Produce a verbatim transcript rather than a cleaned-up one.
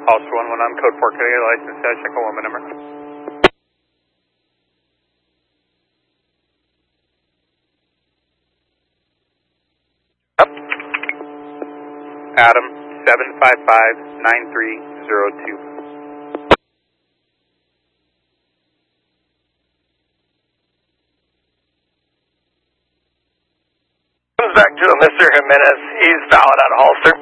Officer one one on code four K, license, uh, check a woman number. Up. Adam, seven five five nine three zero two. Comes back to a Mister Jimenez. He's valid out of holster.